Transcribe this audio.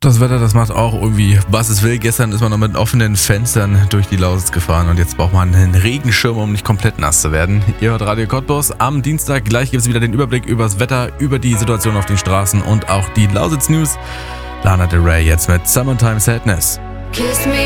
Das Wetter, das macht auch irgendwie, was es will. Gestern ist man noch mit offenen Fenstern durch die Lausitz gefahren und jetzt braucht man einen Regenschirm, um nicht komplett nass zu werden. Ihr hört Radio Cottbus am Dienstag. Gleich gibt es wieder den Überblick über das Wetter, über die Situation auf den Straßen und auch die Lausitz News. Lana Del Rey jetzt mit Summertime Sadness.